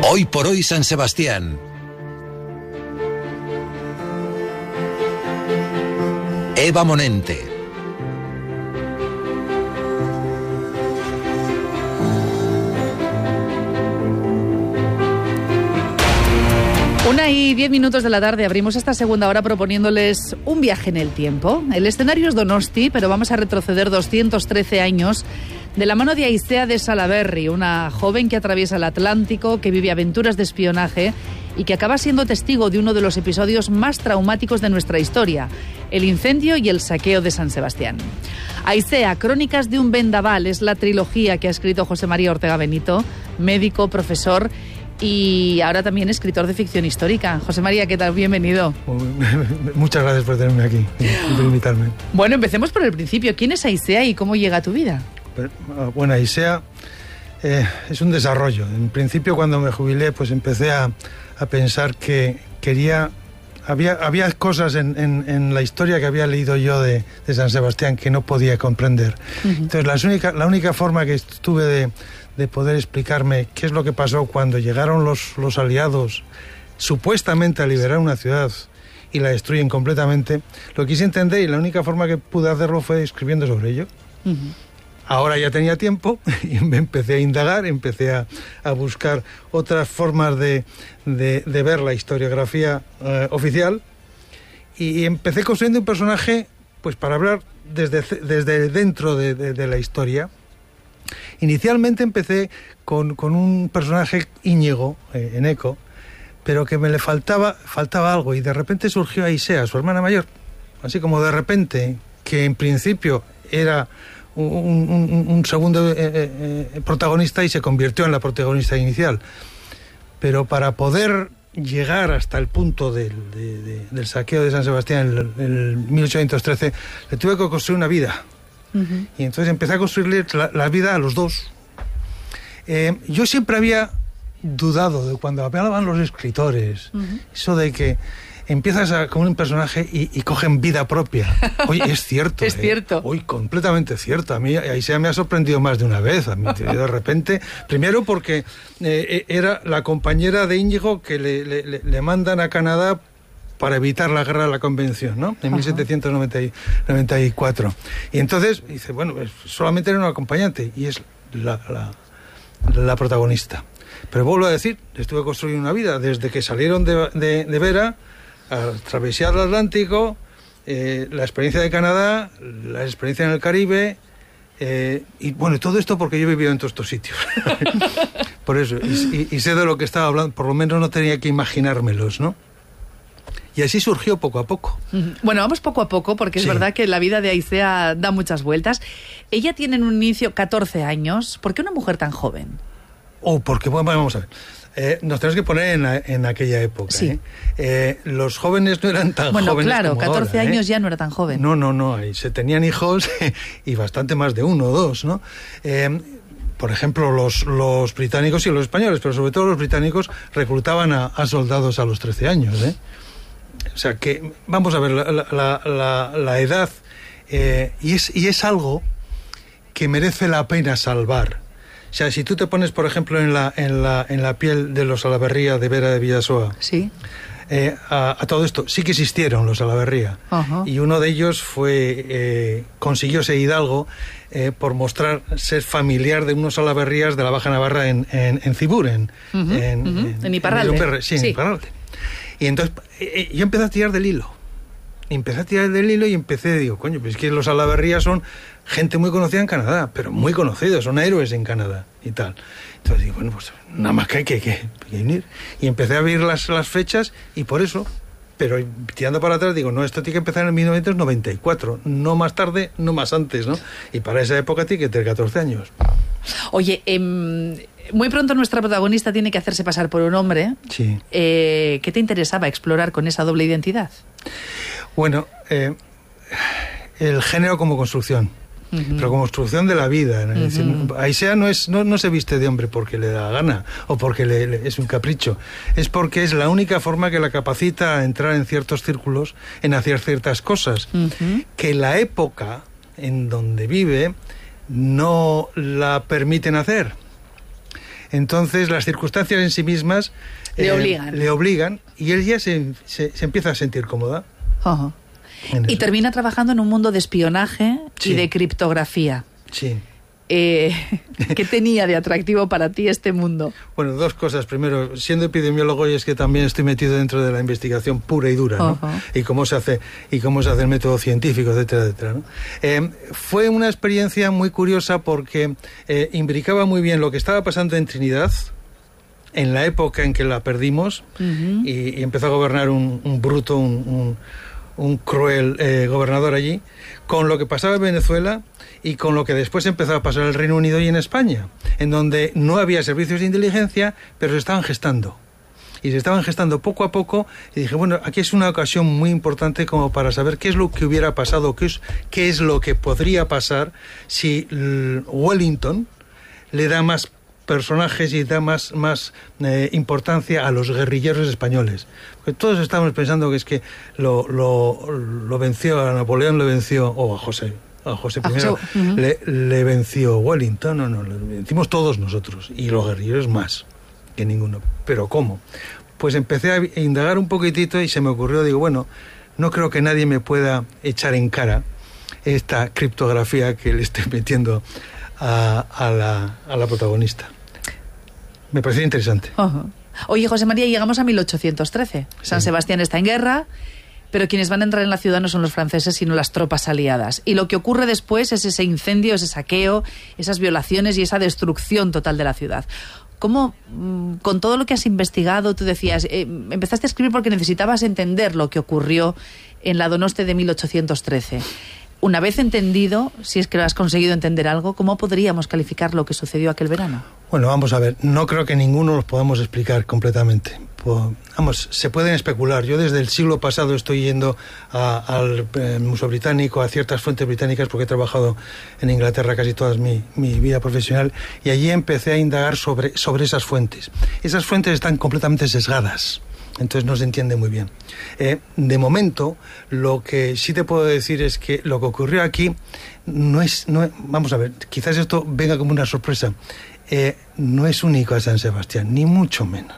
Hoy por hoy San Sebastián. Eva Monente. Una y 10 minutos de la tarde abrimos esta segunda hora proponiéndoles un viaje en el tiempo. El escenario es Donosti, pero vamos a retroceder 213 años de la mano de Aisea de Salaberry, una joven que atraviesa el Atlántico, que vive aventuras de espionaje y que acaba siendo testigo de uno de los episodios más traumáticos de nuestra historia, el incendio y el saqueo de San Sebastián. Aisea, Crónicas de un vendaval, es la trilogía que ha escrito José María Ortega Benito, médico, profesor y ahora también escritor de ficción histórica. José María, ¿qué tal? Bienvenido. Muchas gracias por tenerme aquí y por invitarme. Bueno, empecemos por el principio. ¿Quién es Aisea y cómo llega a tu vida? Bueno, Aisea es un desarrollo. En principio, cuando me jubilé, pues empecé a pensar que quería... Había cosas en la historia que había leído yo de San Sebastián que no podía comprender. Uh-huh. Entonces, la única forma que tuve de poder explicarme qué es lo que pasó cuando llegaron los aliados supuestamente a liberar una ciudad y la destruyen completamente, lo quise entender y la única forma que pude hacerlo fue escribiendo sobre ello. Uh-huh. Ahora ya tenía tiempo y me empecé a indagar, empecé a buscar otras formas de ver la historiografía oficial y empecé construyendo un personaje pues para hablar desde dentro de la historia. Inicialmente empecé con un personaje Íñigo, Eneco, pero que me le faltaba algo y de repente surgió Aisea, su hermana mayor, así como de repente, que en principio era un segundo protagonista y se convirtió en la protagonista inicial. Pero para poder llegar hasta el punto del saqueo de San Sebastián en 1813, le tuve que construir una vida. Uh-huh. Y entonces empecé a construirle la vida a los dos. Yo siempre había dudado de cuando hablaban los escritores, uh-huh, eso de que empiezas con un personaje y cogen vida propia. Oye, es cierto. Es cierto. Hoy completamente cierto. A mí Aisea me ha sorprendido más de una vez. A mí de repente, primero porque era la compañera de Íñigo que le mandan a Canadá para evitar la guerra de la Convención, ¿no? En 1794. Y entonces dice, bueno, solamente era un acompañante y es la protagonista. Pero vuelvo a decir, les tuve que construir una vida desde que salieron de Vera, a atravesar el Atlántico, la experiencia de Canadá, la experiencia en el Caribe, y bueno, todo esto porque yo he vivido en todos estos sitios. Por eso, y sé de lo que estaba hablando, por lo menos no tenía que imaginármelos, ¿no? Y así surgió poco a poco. Bueno, vamos poco a poco, porque es verdad que la vida de Aisea da muchas vueltas. Ella tiene en un inicio 14 años. ¿Por qué una mujer tan joven? Porque, bueno, vamos a ver. Nos tenemos que poner en aquella época. Sí. Los jóvenes no eran tan jóvenes. Bueno, claro, como 14 ahora, años ya no era tan joven. No. Se tenían hijos y bastante más de uno o dos, ¿no? Por ejemplo, los británicos y los españoles, pero sobre todo los británicos reclutaban a soldados a los 13 años, O sea que, vamos a ver, la edad, y es algo que merece la pena salvar. O sea, si tú te pones, por ejemplo, en la piel de los Salaverría de Vera de Villasoa, sí, a todo esto, sí que existieron los Salaverría. Uh-huh. Y uno de ellos consiguió ser hidalgo por mostrar ser familiar de unos Salaverrías de la Baja Navarra en Cibur, en Iparralde. Sí, en Iparralde. Y entonces yo empecé a tirar del hilo. Y digo, coño, pues es que los Salaverría son gente muy conocida en Canadá, pero muy conocidos, son héroes en Canadá y tal. Entonces digo, bueno, pues nada más que hay que unir. Y empecé a ver las fechas y por eso, pero tirando para atrás digo, no, esto tiene que empezar en 1994, no más tarde, no más antes, ¿no? Y para esa época tiene que tener 14 años. Oye, muy pronto nuestra protagonista tiene que hacerse pasar por un hombre. Sí. ¿Qué te interesaba explorar con esa doble identidad? Bueno, el género como construcción, uh-huh, pero como construcción de la vida. Uh-huh. Es decir, Aisea no se viste de hombre porque le da gana o porque es un capricho. Es porque es la única forma que la capacita a entrar en ciertos círculos, en hacer ciertas cosas, uh-huh, que la época en donde vive no la permiten hacer. Entonces las circunstancias en sí mismas le obligan y él ya se empieza a sentir cómoda. Uh-huh. Y termina trabajando en un mundo de espionaje y de criptografía. Sí. ¿Qué tenía de atractivo para ti este mundo? Bueno, dos cosas. Primero, siendo epidemiólogo, y es que también estoy metido dentro de la investigación pura y dura, ¿no? Uh-huh. Y cómo se hace el método científico, etcétera, etcétera, ¿no? Fue una experiencia muy curiosa porque imbricaba muy bien lo que estaba pasando en Trinidad en la época en que la perdimos. Uh-huh. y empezó a gobernar un bruto, un cruel gobernador allí, con lo que pasaba en Venezuela y con lo que después empezó a pasar en el Reino Unido y en España, en donde no había servicios de inteligencia, pero se estaban gestando. Y se estaban gestando poco a poco, y dije, bueno, aquí es una ocasión muy importante como para saber qué es lo que hubiera pasado, qué es lo que podría pasar si Wellington le da más personajes y da más importancia a los guerrilleros españoles. Porque todos estábamos pensando que es que lo venció, a Napoleón le venció, o a José I, uh-huh. le venció Wellington. No, lo vencimos todos nosotros, y los guerrilleros más que ninguno. ¿Pero cómo? Pues empecé a indagar un poquitito y se me ocurrió, digo, bueno, no creo que nadie me pueda echar en cara esta criptografía que le estoy metiendo a la protagonista. Me pareció interesante. Uh-huh. Oye, José María, llegamos a 1813. San Sebastián está en guerra, pero quienes van a entrar en la ciudad no son los franceses, sino las tropas aliadas. Y lo que ocurre después es ese incendio, ese saqueo, esas violaciones y esa destrucción total de la ciudad. ¿Cómo, con todo lo que has investigado, tú decías, empezaste a escribir porque necesitabas entender lo que ocurrió en la Donosti de 1813? Una vez entendido, si es que lo has conseguido entender algo, ¿cómo podríamos calificar lo que sucedió aquel verano? Bueno, vamos a ver, no creo que ninguno los podamos explicar completamente. Se pueden especular. Yo desde el siglo pasado estoy yendo al Museo Británico, a ciertas fuentes británicas, porque he trabajado en Inglaterra casi toda mi vida profesional, y allí empecé a indagar sobre esas fuentes. Esas fuentes están completamente sesgadas. Entonces no se entiende muy bien. De momento, lo que sí te puedo decir es que lo que ocurrió aquí vamos a ver, quizás esto venga como una sorpresa, no es único a San Sebastián, ni mucho menos.